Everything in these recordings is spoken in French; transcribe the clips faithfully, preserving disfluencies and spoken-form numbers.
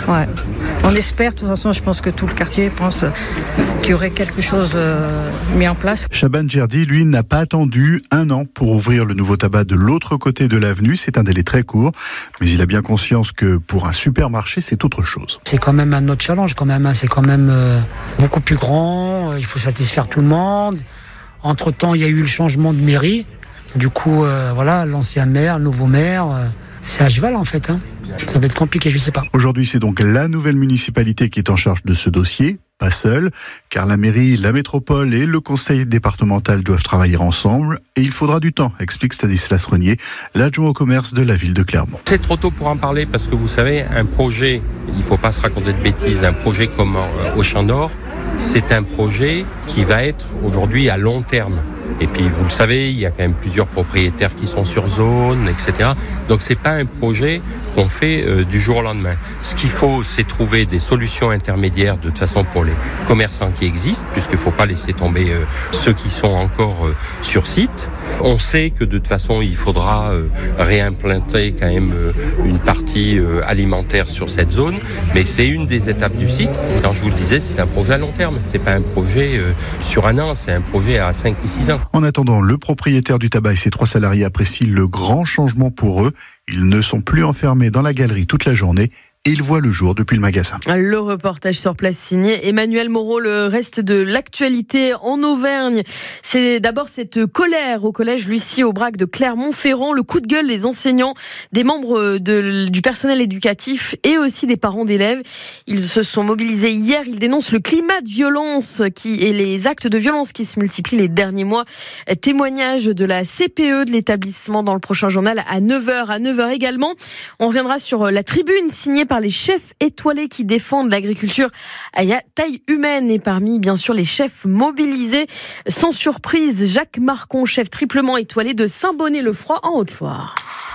Ouais. On espère, de toute façon, je pense que tout le quartier pense qu'il y aurait quelque chose euh, mis en place. Chaban Djerdi, lui, n'a pas attendu un an pour ouvrir le nouveau tabac de l'autre côté de l'avenue. C'est un délai très court, mais il a bien conscience que pour un supermarché, c'est autre chose. C'est quand même un autre challenge, quand même. C'est quand même euh, beaucoup plus grand. Il faut satisfaire tout le monde. Entre-temps, il y a eu le changement de mairie. Du coup, euh, voilà, l'ancien maire, le nouveau maire, euh, c'est à cheval en fait. Hein. Ça va être compliqué, je sais pas. Aujourd'hui, c'est donc la nouvelle municipalité qui est en charge de ce dossier. Pas seule, car la mairie, la métropole et le conseil départemental doivent travailler ensemble et il faudra du temps, explique Stanislas Renier, l'adjoint au commerce de la ville de Clermont. C'est trop tôt pour en parler parce que vous savez, un projet, il ne faut pas se raconter de bêtises, un projet comme au Champ d'Or, c'est un projet qui va être aujourd'hui à long terme. Et puis, vous le savez, il y a quand même plusieurs propriétaires qui sont sur zone, et cetera. Donc, c'est pas un projet qu'on fait euh, du jour au lendemain. Ce qu'il faut, c'est trouver des solutions intermédiaires, de toute façon, pour les commerçants qui existent, puisqu'il faut pas laisser tomber euh, ceux qui sont encore euh, sur site. On sait que, de toute façon, il faudra euh, réimplanter quand même euh, une partie euh, alimentaire sur cette zone, mais c'est une des étapes du site. Quand je vous le disais, c'est un projet à long terme. C'est pas un projet euh, sur un an, c'est un projet à cinq ou six ans. En attendant, le propriétaire du tabac et ses trois salariés apprécient le grand changement pour eux. Ils ne sont plus enfermés dans la galerie toute la journée et ils voient le jour depuis le magasin. Le reportage sur place signé Emmanuel Moreau. Le reste de l'actualité en Auvergne, c'est d'abord cette colère au collège Lucie Aubrac de Clermont-Ferrand, le coup de gueule des enseignants, des membres de, du personnel éducatif et aussi des parents d'élèves. Ils se sont mobilisés hier, ils dénoncent le climat de violence qui, et les actes de violence qui se multiplient les derniers mois. Témoignage de la C P E de l'établissement dans le prochain journal à neuf heures. À neuf heures également, on reviendra sur la tribune signée par les chefs étoilés qui défendent l'agriculture à taille humaine et parmi bien sûr les chefs mobilisés. Sans surprise, Jacques Marcon, chef triplement étoilé de Saint-Bonnet-le-Froid en Haute-Loire.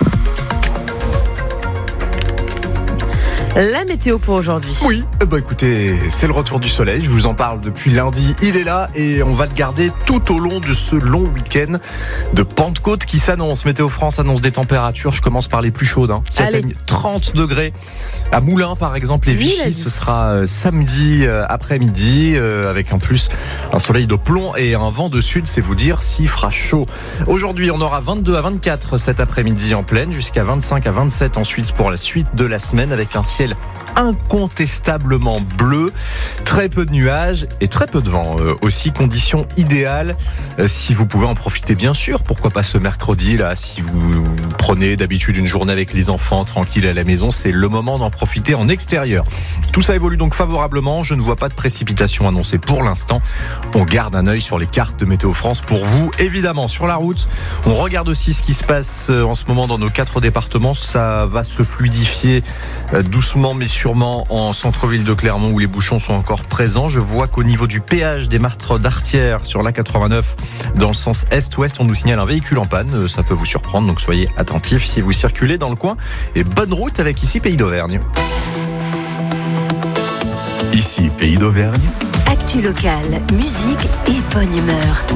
La météo pour aujourd'hui. Oui, bah écoutez, c'est le retour du soleil. Je vous en parle depuis lundi. Il est là et on va le garder tout au long de ce long week-end de Pentecôte qui s'annonce. Météo France annonce des températures. Je commence par les plus chaudes, hein, qui Allez. atteignent trente degrés. À Moulins, par exemple, et Vichy, ce sera euh, samedi euh, après-midi, euh, avec en plus un soleil de plomb et un vent de sud. C'est vous dire s'il fera chaud. Aujourd'hui, on aura vingt-deux à vingt-quatre cet après-midi en pleine, jusqu'à vingt-cinq à vingt-sept ensuite pour la suite de la semaine, avec un ciel incontestablement bleu, très peu de nuages et très peu de vent euh, aussi, conditions idéales euh, si vous pouvez en profiter bien sûr, pourquoi pas ce mercredi là, si vous prenez d'habitude une journée avec les enfants tranquille à la maison, c'est le moment d'en profiter en extérieur. Tout ça évolue donc favorablement, je ne vois pas de précipitation annoncée pour l'instant, on garde un œil sur les cartes de Météo France pour vous évidemment. Sur la route, on regarde aussi ce qui se passe en ce moment dans nos quatre départements, ça va se fluidifier euh, doucement mais sûrement en centre-ville de Clermont où les bouchons sont encore présents. Je vois qu'au niveau du péage des Martres d'Artière sur l'A quatre-vingt-neuf dans le sens est-ouest, on nous signale un véhicule en panne. Ça peut vous surprendre, donc soyez attentifs si vous circulez dans le coin. Et bonne route avec ici Pays d'Auvergne. Ici Pays d'Auvergne. Actu locale, musique et bonne humeur.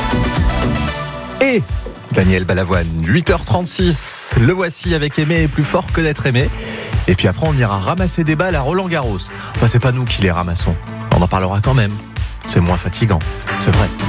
Et Daniel Balavoine, huit heures trente-six. Le voici avec Aimer est plus fort que d'être aimé. Et puis après, on ira ramasser des balles à Roland-Garros. Enfin, c'est pas nous qui les ramassons. On en parlera quand même. C'est moins fatigant, c'est vrai.